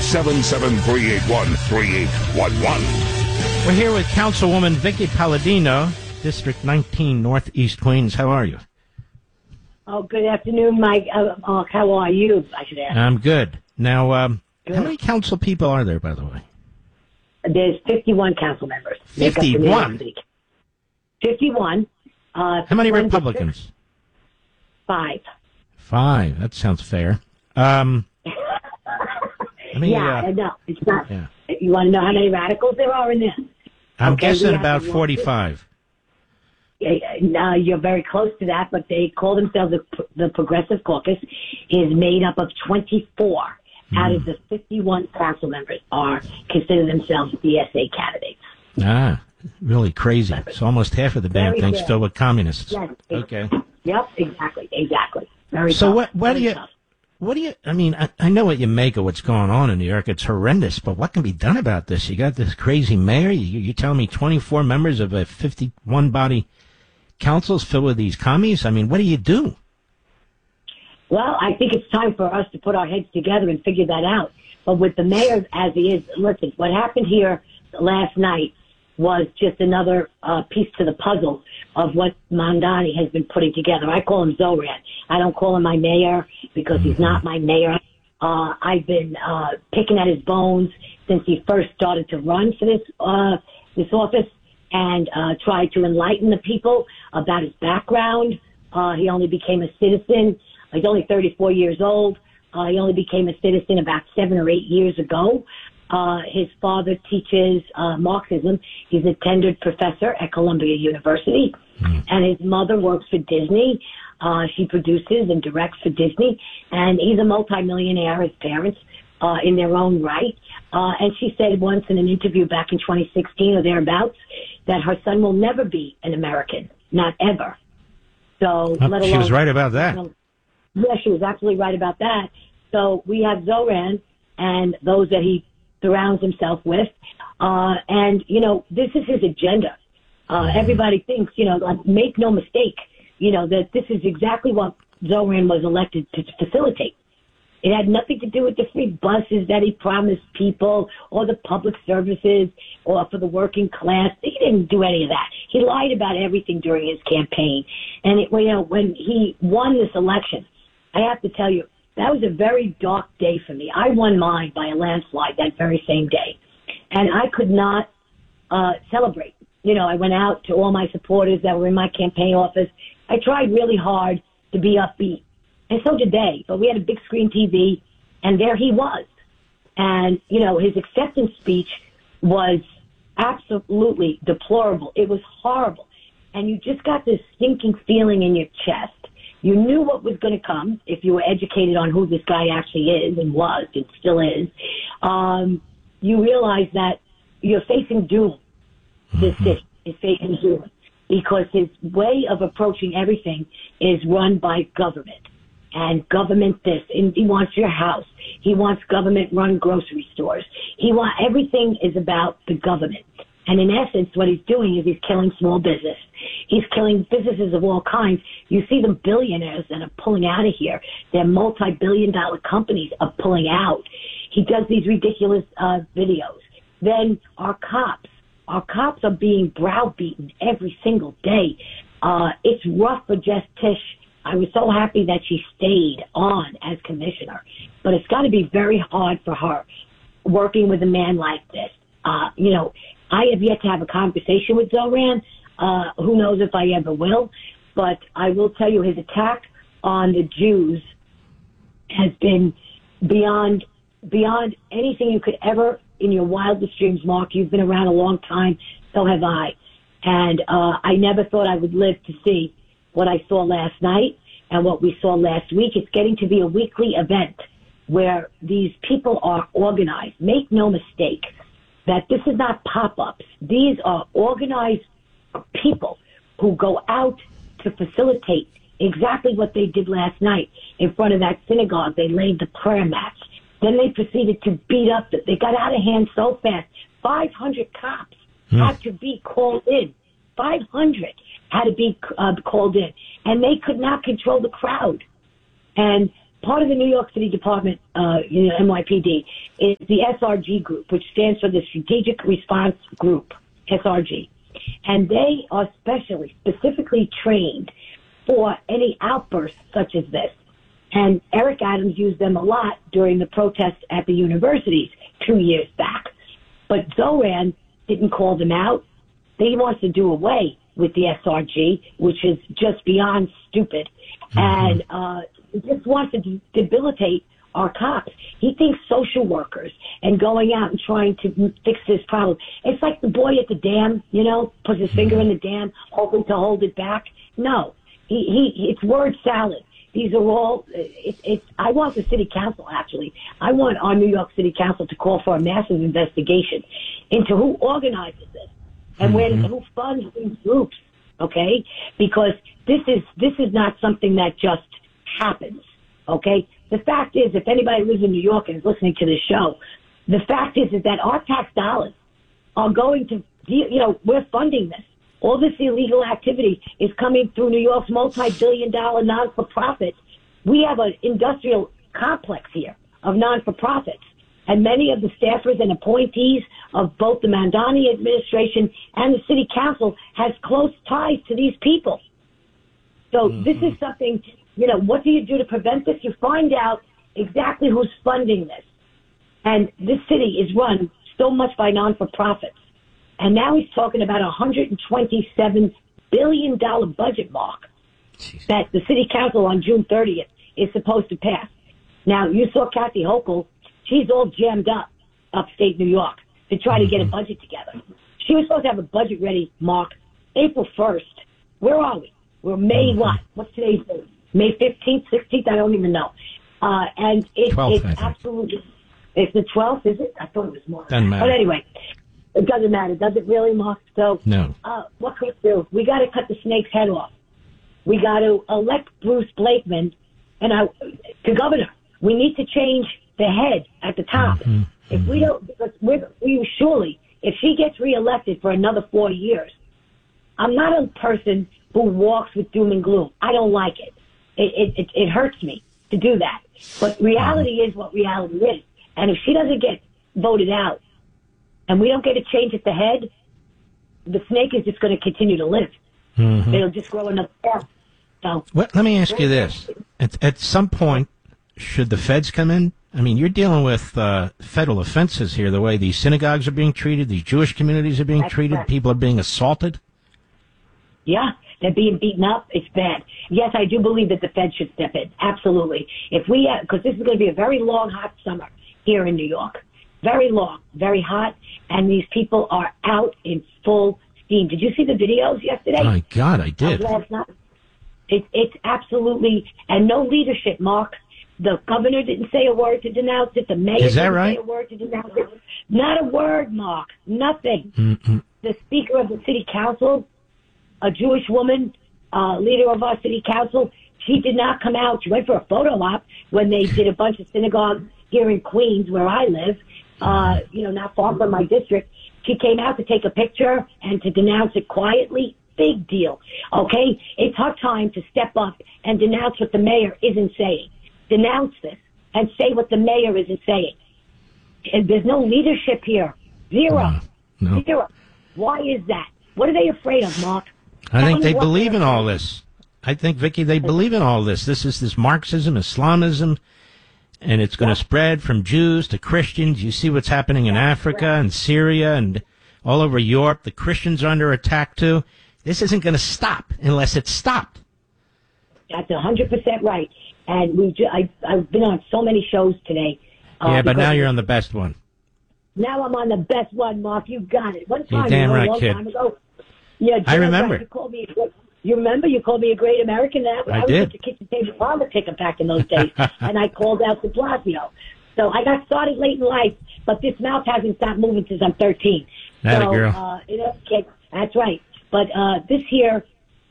877-381-3811. We're here with Councilwoman Vicky Palladino, District 19, Northeast Queens. How are you? Oh, good afternoon, Mike. How are you, I should ask? I'm good. Now, how many council people are there, by the way? There's 51 council members. 51? 51. How many Republicans? 5. 5. That sounds fair. No, it's not. Yeah. You want to know how many radicals there are in there? I'm guessing about 45. You're very close to that, but they call themselves the Progressive Caucus. Is made up of 24 out of the 51 council members are consider themselves DSA candidates. Really crazy. So almost half of the damn thing's filled with communists. Yes. Okay. Yep, exactly. Very so tough. what do you, I mean, I know what you make of what's going on in New York. It's horrendous, but what can be done about this? You got this crazy mayor. You telling me 24 members of a 51-body council is filled with these commies? I mean, what do you do? Well, I think it's time for us to put our heads together and figure that out. But with the mayor as he is, listen, what happened here last night was just another piece to the puzzle of what Mamdani has been putting together. I call him Zoran. I don't call him my mayor because he's not my mayor. I've been picking at his bones since he first started to run for this office and tried to enlighten the people about his background. He only became a citizen. He's only 34 years old. He only became a citizen about 7 or 8 years ago. His father teaches Marxism. He's a tenured professor at Columbia University. And his mother works for Disney. She produces and directs for Disney. And he's a multimillionaire, his parents, in their own right. And she said once in an interview back in 2016 or thereabouts that her son will never be an American, not ever. So, let alone, she was right about that. Yeah, she was absolutely right about that. So we have Zoran and those that he surrounds himself with. And, this is his agenda. Everybody thinks, make no mistake, that this is exactly what Zoran was elected to facilitate. It had nothing to do with the free buses that he promised people or the public services or for the working class. He didn't do any of that. He lied about everything during his campaign. And, when he won this election, I have to tell you, that was a very dark day for me. I won mine by a landslide that very same day. And I could not celebrate. I went out to all my supporters that were in my campaign office. I tried really hard to be upbeat. And so did they. But we had a big screen TV, and there he was. And, his acceptance speech was absolutely deplorable. It was horrible. And you just got this stinking feeling in your chest. You knew what was going to come if you were educated on who this guy actually is and was and still is. You realize that you're facing doom. This city is facing doom because his way of approaching everything is run by government. And government this, and he wants your house. He wants government-run grocery stores. Everything is about the government. And in essence, what he's doing is he's killing small business. He's killing businesses of all kinds. You see the billionaires that are pulling out of here. Their multi-billion-dollar companies are pulling out. He does these ridiculous videos. Then our cops are being browbeaten every single day. It's rough for Jess Tisch. I was so happy that she stayed on as commissioner, but it's got to be very hard for her working with a man like this. I have yet to have a conversation with Zoran. Who knows if I ever will, but I will tell you his attack on the Jews has been beyond anything you could ever in your wildest dreams, Mark. You've been around a long time, so have I. And I never thought I would live to see what I saw last night and what we saw last week. It's getting to be a weekly event where these people are organized. Make no mistake that this is not pop-ups. These are organized people who go out to facilitate exactly what they did last night in front of that synagogue. They laid the prayer mats. Then they proceeded to beat up. They got out of hand so fast. 500 cops had to be called in. 500 had to be called in. And they could not control the crowd. And part of the New York City Department, NYPD, is the SRG group, which stands for the Strategic Response Group, SRG. And they are specifically trained for any outbursts such as this. And Eric Adams used them a lot during the protests at the universities 2 years back. But Zoran didn't call them out. He wants to do away with the SRG, which is just beyond stupid. And he just wants to debilitate our cops. He thinks social workers and going out and trying to fix this problem. It's like the boy at the dam, puts his finger in the dam, hoping to hold it back. No, it's word salad. These are all, I want the city council, actually. I want our New York City Council to call for a massive investigation into who organizes this and who funds these groups, okay? Because this is not something that just happens, okay? The fact is, if anybody lives in New York and is listening to this show, the fact is that our tax dollars are going to, we're funding this. All this illegal activity is coming through New York's multi-billion-dollar non-for-profits. We have an industrial complex here of non-for-profits. And many of the staffers and appointees of both the Mandani administration and the city council has close ties to these people. So this is something, what do you do to prevent this? You find out exactly who's funding this. And this city is run so much by non-for-profits. And now he's talking about a $127 billion budget mark that the city council on June 30th is supposed to pass. Now, you saw Kathy Hochul. She's all jammed up upstate New York to try to get a budget together. She was supposed to have a budget ready, Mark, April 1st. Where are we? We're May what? What's today's date? May 15th, 16th? I don't even know. And it's 12th, absolutely, it's the 12th, is it? I thought it was more. Doesn't matter. But anyway. It doesn't matter. Does it really, Mark? So, no. What can we do? We got to cut the snake's head off. We got to elect Bruce Blakeman to governor. We need to change the head at the top. If we don't, because if she gets reelected for another 4 years, I'm not a person who walks with doom and gloom. I don't like it. It hurts me to do that. But reality is what reality is. And if she doesn't get voted out, and we don't get a change at the head, the snake is just going to continue to live. It'll just grow another tail. So, well, let me ask you this. At some point, should the feds come in? I mean, you're dealing with federal offenses here, the way these synagogues are being treated, these Jewish communities are being treated, correct. People are being assaulted. Yeah, they're being beaten up. It's bad. Yes, I do believe that the feds should step in. Absolutely. Because this is going to be a very long, hot summer here in New York. Very long, very hot, and these people are out in full steam. Did you see the videos yesterday? My God, I did. Last night. It's absolutely, and no leadership, Mark. The governor didn't say a word to denounce it. The mayor didn't say a word to denounce it. Not a word, Mark. Nothing. The speaker of the city council, a Jewish woman, leader of our city council, she did not come out. She went for a photo op when they did a bunch of synagogues here in Queens, where I live. Not far from my district. She came out to take a picture and to denounce it quietly. Big deal. Okay? It's her time to step up and denounce what the mayor isn't saying. Denounce this and say what the mayor isn't saying. And there's no leadership here. Zero. No. Zero. Why is that? What are they afraid of, Mark? I think they believe in all this. I think, Vicky, they believe in all this. This is this Marxism, Islamism. And it's going to spread from Jews to Christians. You see what's happening in Africa and Syria and all over Europe. The Christians are under attack, too. This isn't going to stop unless it's stopped. That's 100% right. And I've been on so many shows today. Yeah, but now you're on the best one. Now I'm on the best one, Mark. You got it. One time, you're damn right, a long kid. time ago. Yeah, I remember. You remember you called me a great American? I did. was at the kitchen table politics back in those days, and I called out de Blasio. So I got started late in life, but this mouth hasn't stopped moving since I'm 13. That a girl. That's right. But this here,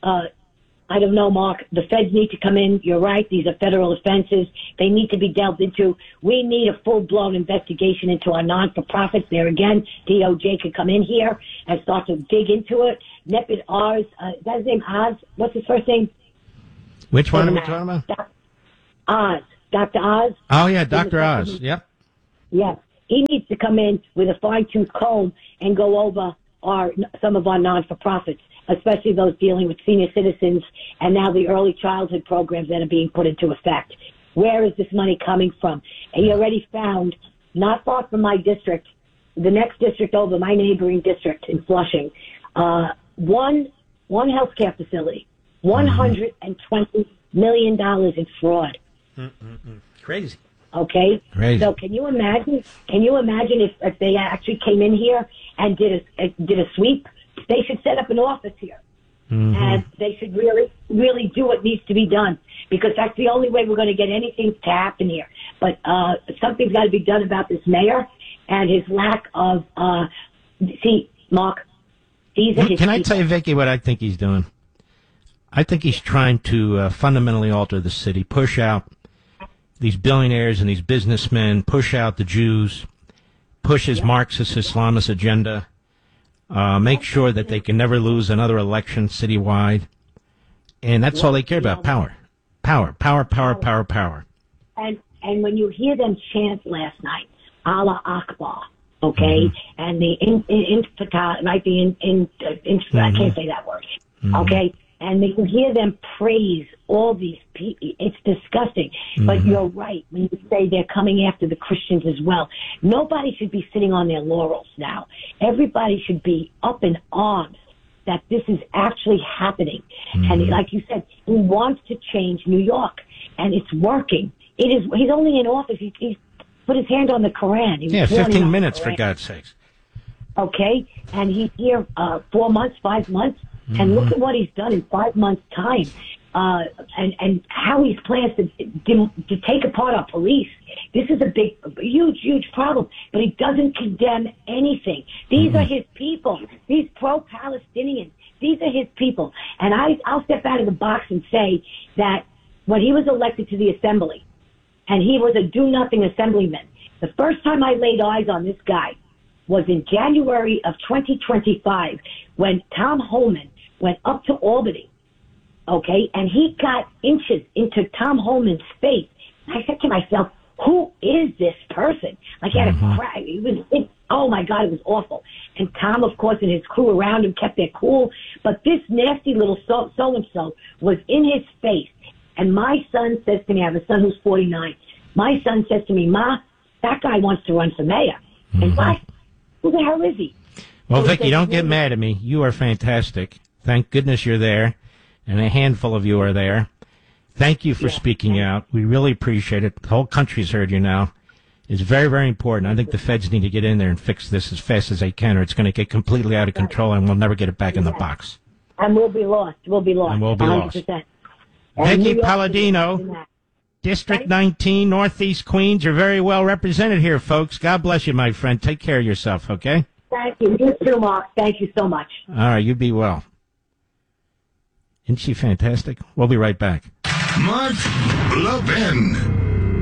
I don't know, Mark. The feds need to come in. You're right. These are federal offenses. They need to be delved into. We need a full-blown investigation into our non-for-profits. There again, DOJ could come in here and start to dig into it. Nepid Oz, is that his name? Oz? What's his first name? Which one are we talking about? Oz. Dr. Oz. Oh, yeah, Dr. Oz. Yep. Yes. He needs to come in with a fine-tooth comb and go over some of our non-for-profits, especially those dealing with senior citizens and now the early childhood programs that are being put into effect. Where is this money coming from? And he already found, not far from my district, the next district over, my neighboring district in Flushing, one healthcare facility, $120 million in fraud. Crazy. Okay? Crazy. So can you imagine if they actually came in here and did a sweep? They should set up an office here. And they should really, really do what needs to be done, because that's the only way we're going to get anything to happen here. But something's got to be done about this mayor and his lack of, Mark, these are his Can I people. tell you, Vicky, what I think he's doing? I think he's trying to fundamentally alter the city, push out these billionaires and these businessmen, push out the Jews, push his Marxist Islamist agenda, make sure that they can never lose another election citywide. And that's all they care about, power. Power, power, power, power, power. And when you hear them chant last night, Allah Akbar, okay, and the Intifada, right, I can't say that word, okay, and you hear them praise all these people. It's disgusting. But you're right when you say they're coming after the Christians as well. Nobody should be sitting on their laurels now. Everybody should be up in arms that this is actually happening. And like you said, he wants to change New York, and it's working. He's only in office. He's put his hand on the Koran. He was 15 minutes, for God's sakes. Okay, and he's here 4 months, 5 months, and look at what he's done in 5 months' time, and how he's plans to take apart our police. This is a huge problem, but he doesn't condemn anything. These are his people. These pro-Palestinians, these are his people. And I'll step out of the box and say that when he was elected to the assembly, and he was a do-nothing assemblyman, the first time I laid eyes on this guy was in January of 2025 when Tom Homan went up to Albany, okay, and he got inches into Tom Homan's face. I said to myself, who is this person? Like, he had a crack. Oh, my God, it was awful. And Tom, of course, and his crew around him kept their cool, but this nasty little so-and-so was in his face. And my son says to me, I have a son who's 49. My son says to me, Ma, that guy wants to run for mayor. And what? Who the hell is he? Well, Vicky, don't get mad at me. You are fantastic. Thank goodness you're there, and a handful of you are there. Thank you for speaking out. We really appreciate it. The whole country's heard you now. It's very, very important. I think the feds need to get in there and fix this as fast as they can, or it's going to get completely out of control, and we'll never get it back in the box. And we'll be lost. We'll be lost. And we'll be 100%. lost. Vicky Palladino, District 19, Northeast Queens. You're very well represented here, folks. God bless you, my friend. Take care of yourself, okay? Thank you. You too, Mark. Thank you so much. All right, you be well. Isn't she fantastic? We'll be right back. Mark Levin.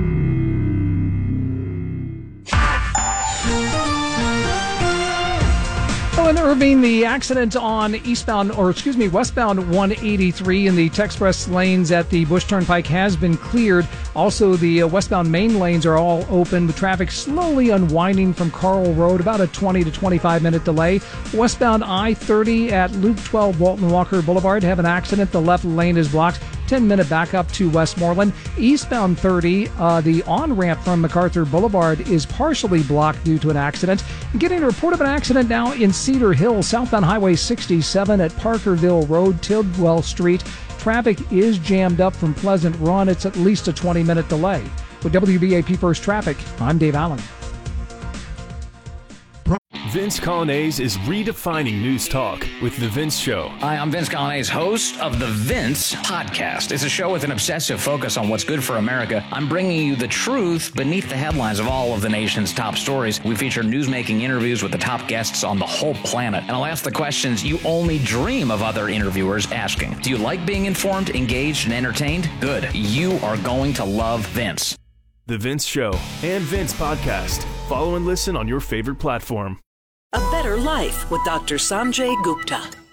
Oh, in Irving, the accident on westbound 183 in the Texpress lanes at the Bush Turnpike has been cleared. Also, the westbound main lanes are all open, with traffic slowly unwinding from Carl Road, about a 20 to 25 minute delay. Westbound I-30 at Loop 12 Walton Walker Boulevard have an accident. The left lane is blocked. 10-minute backup to Westmoreland. Eastbound 30, the on-ramp from MacArthur Boulevard is partially blocked due to an accident. Getting a report of an accident now in Cedar Hill, southbound Highway 67 at Parkerville Road, Tidwell Street. Traffic is jammed up from Pleasant Run. It's at least a 20-minute delay. With WBAP First Traffic, I'm Dave Allen. Vince Colonnese is redefining news talk with The Vince Show. Hi, I'm Vince Colonnese, host of The Vince Podcast. It's a show with an obsessive focus on what's good for America. I'm bringing you the truth beneath the headlines of all of the nation's top stories. We feature newsmaking interviews with the top guests on the whole planet. And I'll ask the questions you only dream of other interviewers asking. Do you like being informed, engaged, and entertained? Good. You are going to love Vince. The Vince Show and Vince Podcast. Follow and listen on your favorite platform. A Better Life with Dr. Sanjay Gupta.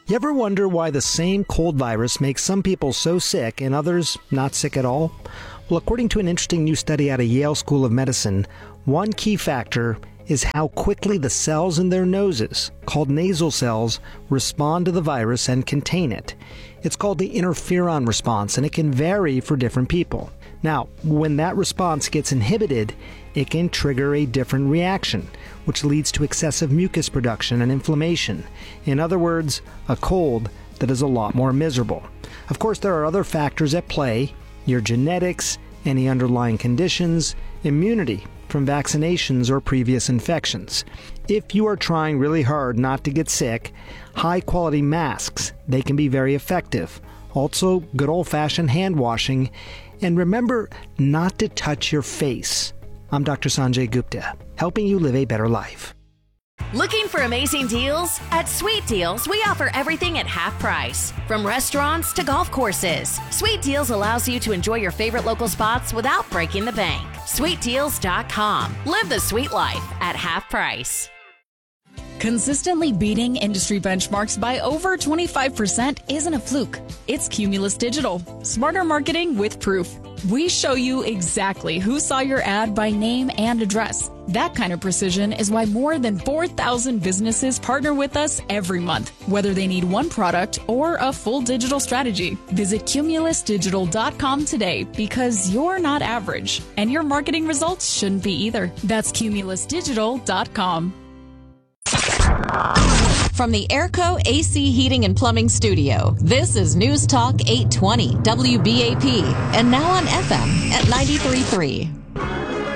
You ever wonder why the same cold virus makes some people so sick and others not sick at all? Well, according to an interesting new study out of Yale School of Medicine, one key factor is how quickly the cells in their noses, called nasal cells, respond to the virus and contain it. It's called the interferon response, and it can vary for different people. Now, when that response gets inhibited, it can trigger a different reaction, which leads to excessive mucus production and inflammation. In other words, a cold that is a lot more miserable. Of course, there are other factors at play: your genetics, any underlying conditions, immunity from vaccinations or previous infections. If you are trying really hard not to get sick, high-quality masks, they can be very effective. Also, good old-fashioned hand washing. And remember not to touch your face. I'm Dr. Sanjay Gupta, helping you live a better life. Looking for amazing deals? At Sweet Deals, we offer everything at half price. From restaurants to golf courses, Sweet Deals allows you to enjoy your favorite local spots without breaking the bank. SweetDeals.com. Live the sweet life at half price. Consistently beating industry benchmarks by over 25% isn't a fluke. It's Cumulus Digital. Smarter marketing with proof. We show you exactly who saw your ad by name and address. That kind of precision is why more than 4,000 businesses partner with us every month, whether they need one product or a full digital strategy. Visit CumulusDigital.com today, because you're not average, and your marketing results shouldn't be either. That's CumulusDigital.com. From the Airco AC Heating and Plumbing Studio, this is News Talk 820 WBAP, and now on FM at 93.3.